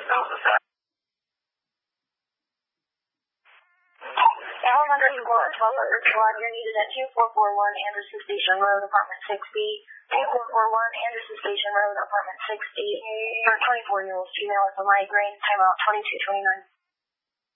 Allen underscore 12 Squad, you're needed at 2441 Anderson Station Road, apartment 6B. 2441 Anderson Station Road, apartment 6B. For 24-year-old female with a migraine, timeout 2229.